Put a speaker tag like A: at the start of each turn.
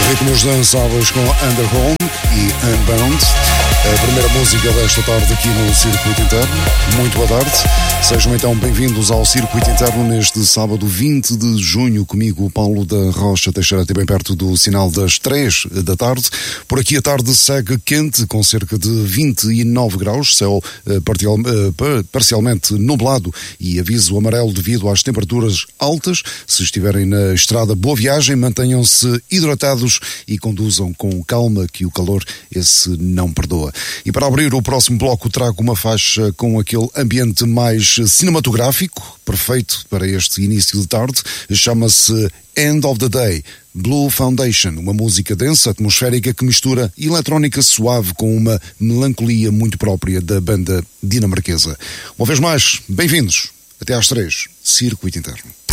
A: Ritmos dançáveis com Underhome e Unbound. A primeira música desta tarde aqui no Circuito Interno. Muito boa tarde. Sejam então bem-vindos ao Circuito Interno neste sábado 20 de junho. Comigo, Paulo da Rocha Teixeira, até bem perto do sinal das 3 da tarde. Por aqui a tarde segue quente, com cerca de 29 graus, céu parcialmente nublado e aviso amarelo devido às temperaturas altas. Se estiverem na estrada, boa viagem, mantenham-se hidratados e conduzam com calma, que o calor esse não perdoa. E para abrir o próximo bloco trago uma faixa com aquele ambiente mais cinematográfico, perfeito para este início de tarde. Chama-se End of the Day, Blue Foundation, uma música densa, atmosférica que mistura eletrónica suave com uma melancolia muito própria da banda dinamarquesa. Uma vez mais, bem-vindos. Até às 3, Circuito Interno.